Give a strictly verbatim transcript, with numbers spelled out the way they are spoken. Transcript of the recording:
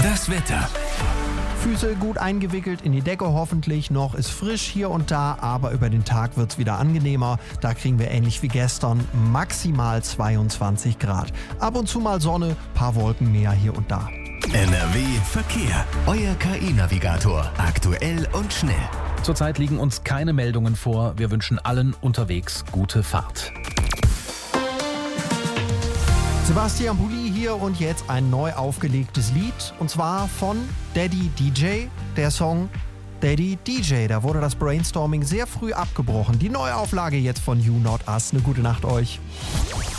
Das Wetter. Füße gut eingewickelt in die Decke hoffentlich, noch ist frisch hier und da, aber über den Tag wird's wieder angenehmer. Da kriegen wir ähnlich wie gestern maximal zweiundzwanzig Grad. Ab und zu mal Sonne, paar Wolken mehr hier und da. N R W Verkehr. Euer K I-Navigator. Aktuell und schnell. Zurzeit liegen uns keine Meldungen vor. Wir wünschen allen unterwegs gute Fahrt. Sebastian Bulli hier und jetzt ein neu aufgelegtes Lied und zwar von Daddy D J, der Song Daddy D J. Da wurde das Brainstorming sehr früh abgebrochen. Die Neuauflage jetzt von You Not Us. Eine gute Nacht euch.